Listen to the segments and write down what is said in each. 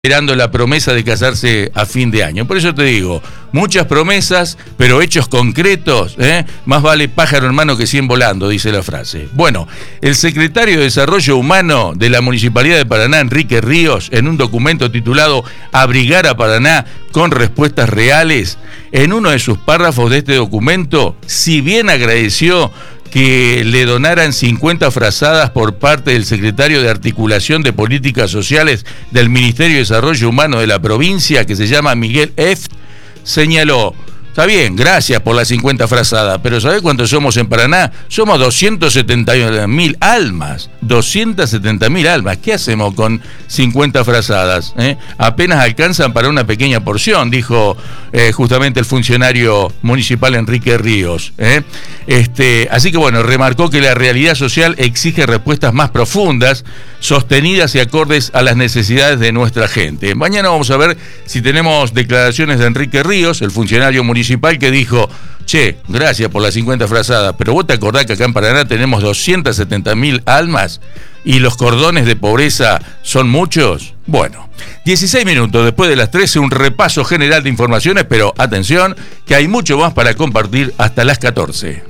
esperando la promesa de casarse a fin de año. Por eso te digo, muchas promesas, pero hechos concretos, más vale pájaro en mano que 100 volando, dice la frase. Bueno, el secretario de Desarrollo Humano de la Municipalidad de Paraná, Enrique Ríos, en un documento titulado Abrigar a Paraná con respuestas reales, en uno de sus párrafos de este documento, si bien agradeció que le donaran 50 frazadas por parte del secretario de Articulación de Políticas Sociales del Ministerio de Desarrollo Humano de la provincia, que se llama Miguel Eft, señaló: está bien, gracias por las 50 frazadas, pero ¿sabés cuántos somos en Paraná? Somos 270.000 almas. 270.000 almas. ¿Qué hacemos con 50 frazadas? Apenas alcanzan para una pequeña porción, dijo justamente el funcionario municipal Enrique Ríos. Así que bueno, remarcó que la realidad social exige respuestas más profundas, sostenidas y acordes a las necesidades de nuestra gente. Mañana vamos a ver si tenemos declaraciones de Enrique Ríos, el funcionario municipal, que dijo: che, gracias por las 50 frazadas, pero vos te acordás que acá en Paraná tenemos 270.000 almas y los cordones de pobreza son muchos. Bueno, 16 minutos después de las 13, un repaso general de informaciones, pero atención, que hay mucho más para compartir hasta las 14.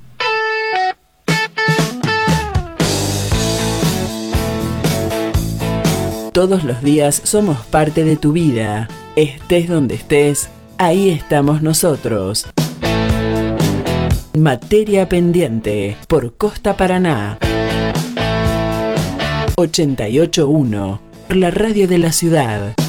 Todos los días somos parte de tu vida. Estés donde estés, ahí estamos nosotros. Materia pendiente por Costa Paraná. 88.1, la radio de la ciudad.